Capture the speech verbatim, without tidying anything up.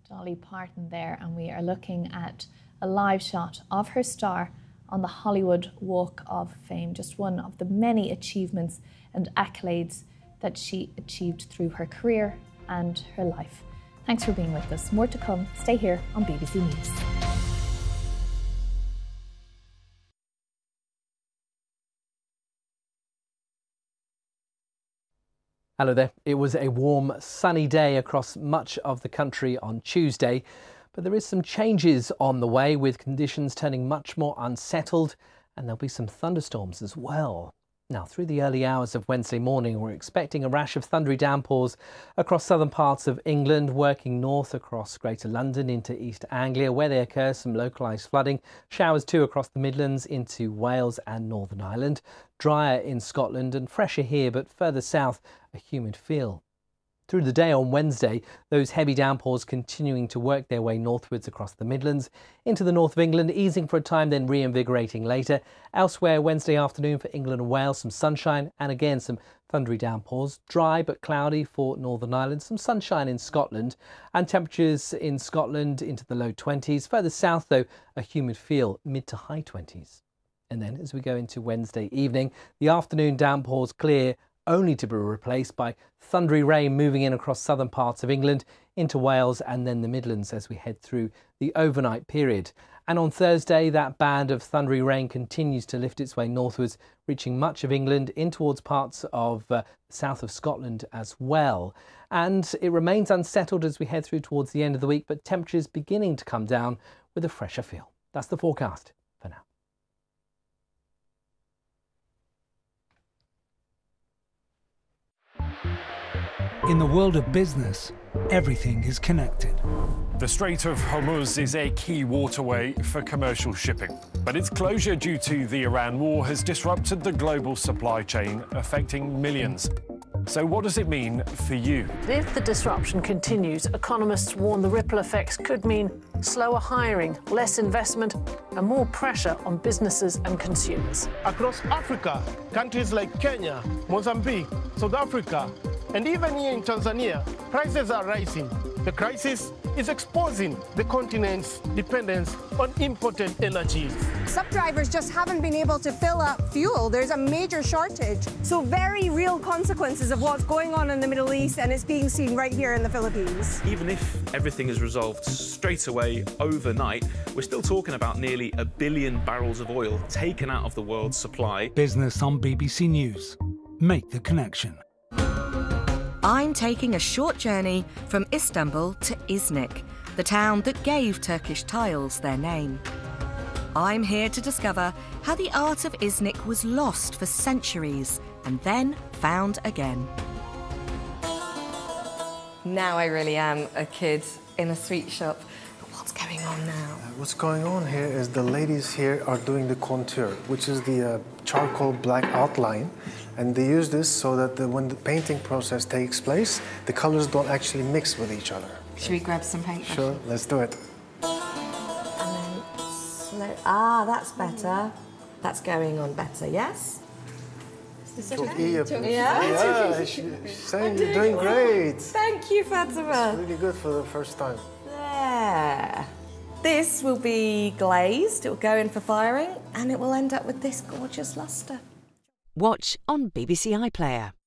Dolly Parton there, and we are looking at a live shot of her star on the Hollywood Walk of Fame, just one of the many achievements and accolades that she achieved through her career and her life. Thanks for being with us. More to come. Stay here on B B C News. Hello there. It was a warm, sunny day across much of the country on Tuesday, but there is some changes on the way, with conditions turning much more unsettled, and there'll be some thunderstorms as well. Now, through the early hours of Wednesday morning, we're expecting a rash of thundery downpours across southern parts of England, working north across Greater London into East Anglia, where they occur some localised flooding. Showers too across the Midlands into Wales and Northern Ireland. Drier in Scotland and fresher here, but further south, a humid feel. Through the day on Wednesday, those heavy downpours continuing to work their way northwards across the Midlands into the north of England, easing for a time, then reinvigorating later. Elsewhere, Wednesday afternoon for England and Wales, some sunshine and again some thundery downpours. Dry but cloudy for Northern Ireland, some sunshine in Scotland, and temperatures in Scotland into the low twenties. Further south, though, a humid feel, mid to high twenties. And then as we go into Wednesday evening, the afternoon downpours clear, only to be replaced by thundery rain moving in across southern parts of England into Wales and then the Midlands as we head through the overnight period. And on Thursday, that band of thundery rain continues to lift its way northwards, reaching much of England in towards parts of uh, the south of Scotland as well. And it remains unsettled as we head through towards the end of the week, but temperatures beginning to come down with a fresher feel. That's the forecast for now. In the world of business, everything is connected. The Strait of Hormuz is a key waterway for commercial shipping, but its closure due to the Iran war has disrupted the global supply chain, affecting millions. So what does it mean for you? If the disruption continues, economists warn the ripple effects could mean slower hiring, less investment, and more pressure on businesses and consumers. Across Africa, countries like Kenya, Mozambique, South Africa, and even here in Tanzania, prices are rising. The crisis is exposing the continent's dependence on imported energy. Some drivers just haven't been able to fill up fuel. There's a major shortage. So very real consequences of what's going on in the Middle East, and it's being seen right here in the Philippines. Even if everything is resolved straight away overnight, we're still talking about nearly a billion barrels of oil taken out of the world's supply. Business on B B C News. Make the connection. I'm taking a short journey from Istanbul to Iznik, the town that gave Turkish tiles their name. I'm here to discover how the art of Iznik was lost for centuries and then found again. Now I really am a kid in a sweet shop. But what's going on now? Uh, what's going on here is the ladies here are doing the contour, which is the uh, charcoal black outline. And they use this so that the, when the painting process takes place, the colors don't actually mix with each other. Should we grab some paint? Sure, let's do it. And then slow. Ah, that's better. That's going on better, yes? Yeah, yeah. yeah she, she's saying you're doing great. Thank you, Fatima. It's really good for the first time. There. This will be glazed, it will go in for firing, and it will end up with this gorgeous lustre. Watch on B B C iPlayer.